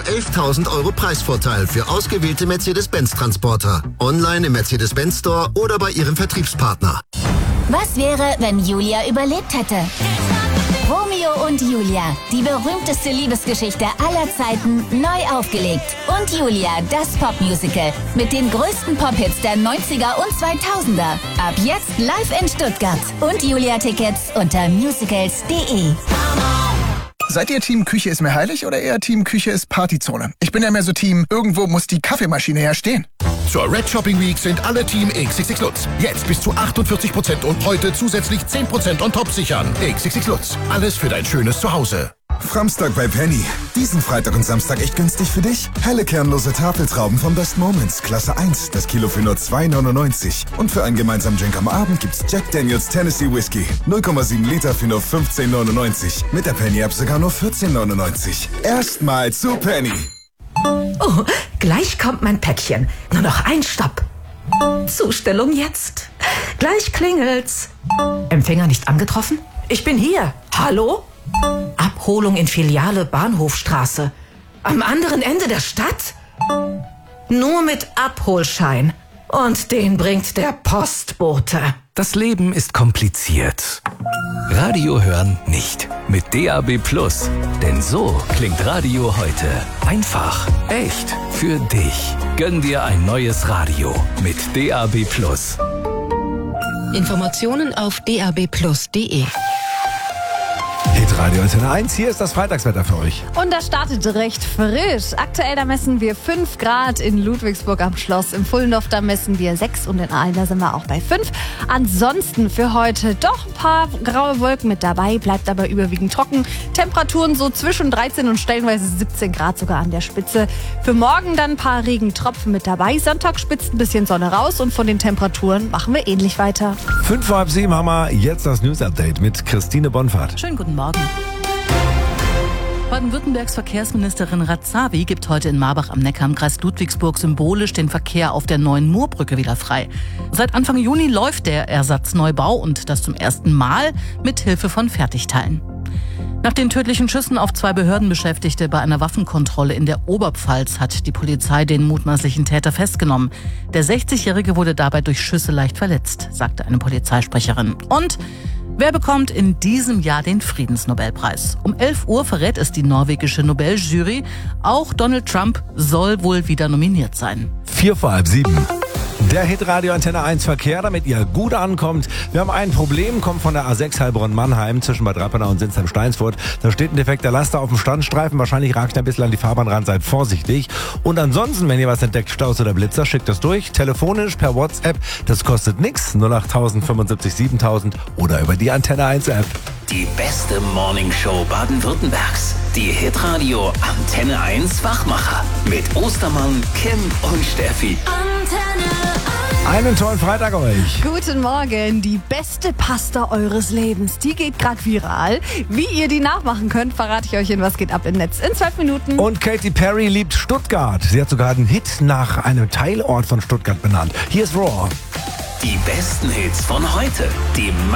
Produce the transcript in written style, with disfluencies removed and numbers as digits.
11.000 Euro Preisvorteil für ausgewählte Mercedes-Benz-Transporter. Online im Mercedes-Benz Store oder bei Ihrem Vertriebspartner. Was wäre, wenn Julia überlebt hätte? Romeo und Julia, die berühmteste Liebesgeschichte aller Zeiten, neu aufgelegt. Und Julia, das Popmusical mit den größten Pop-Hits der 90er und 2000er. Ab jetzt live in Stuttgart. Und Julia-Tickets unter musicals.de. Seid ihr Team Küche ist mir heilig oder eher Team Küche ist Partyzone? Ich bin ja mehr so Team, irgendwo muss die Kaffeemaschine ja stehen. Zur Red Shopping Week sind alle Team XXX Lutz. Jetzt bis zu 48% und heute zusätzlich 10% on top sichern. XXX Lutz. Alles für dein schönes Zuhause. Framstock bei Penny. Diesen Freitag und Samstag echt günstig für dich? Helle kernlose Tafeltrauben von Best Moments. Klasse 1. Das Kilo für nur 2,99. Und für einen gemeinsamen Drink am Abend gibt's Jack Daniels Tennessee Whiskey. 0,7 Liter für nur 15,99. Mit der Penny-App sogar nur 14,99. Erstmal zu Penny. Oh, gleich kommt mein Päckchen. Nur noch ein Stopp. Zustellung jetzt. Gleich klingelt's. Empfänger nicht angetroffen? Ich bin hier. Hallo? Abholung in Filiale Bahnhofstraße. Am anderen Ende der Stadt? Nur mit Abholschein. Und den bringt der Postbote. Das Leben ist kompliziert. Radio hören nicht. Mit DAB+. Denn so klingt Radio heute. Einfach, echt, für dich. Gönn dir ein neues Radio mit DAB+. Informationen auf dabplus.de. Hitradio Antenne 1, hier ist das Freitagswetter für euch. Und das startet recht frisch. Aktuell, da messen wir 5 Grad in Ludwigsburg am Schloss. Im Fullendorf, da messen wir 6 und in Aalen, da sind wir auch bei 5. Ansonsten für heute doch ein paar graue Wolken mit dabei, bleibt aber überwiegend trocken. Temperaturen so zwischen 13 und stellenweise 17 Grad sogar an der Spitze. Für morgen dann ein paar Regentropfen mit dabei. Sonntag spitzt ein bisschen Sonne raus und von den Temperaturen machen wir ähnlich weiter. 5:30 haben wir jetzt das News-Update mit Christine Bonfahrt. Schönen guten Morgen. Baden-Württembergs Verkehrsministerin Razavi gibt heute in Marbach am Neckar im Kreis Ludwigsburg symbolisch den Verkehr auf der neuen Moorbrücke wieder frei. Seit Anfang Juni läuft der Ersatzneubau und das zum ersten Mal mit Hilfe von Fertigteilen. Nach den tödlichen Schüssen auf 2 Behördenbeschäftigte bei einer Waffenkontrolle in der Oberpfalz hat die Polizei den mutmaßlichen Täter festgenommen. Der 60-Jährige wurde dabei durch Schüsse leicht verletzt, sagte eine Polizeisprecherin. Und wer bekommt in diesem Jahr den Friedensnobelpreis? Um 11 Uhr verrät es die norwegische Nobeljury. Auch Donald Trump soll wohl wieder nominiert sein. 6:45. Der Hitradio Antenne 1 Verkehr, damit ihr gut ankommt. Wir haben ein Problem, kommt von der A6 Heilbronn-Mannheim zwischen Bad Rappenau und Sinsheim-Steinsfurt. Da steht ein defekter Laster auf dem Standstreifen. Wahrscheinlich ragt er ein bisschen an die Fahrbahn seid vorsichtig. Und ansonsten, wenn ihr was entdeckt, Staus oder Blitzer, schickt das durch. Telefonisch, per WhatsApp. Das kostet nichts. 08000 75 7000 oder über die Antenne 1 App. Die beste Morningshow Baden-Württembergs. Die Hitradio Antenne 1 Wachmacher. Mit Ostermann, Kim und Steffi. Einen tollen Freitag euch. Guten Morgen. Die beste Pasta eures Lebens, die geht gerade viral. Wie ihr die nachmachen könnt, verrate ich euch in Was geht ab im Netz in 12 Minuten. Und Katy Perry liebt Stuttgart. Sie hat sogar einen Hit nach einem Teilort von Stuttgart benannt. Hier ist Raw. Die besten Hits von heute. Die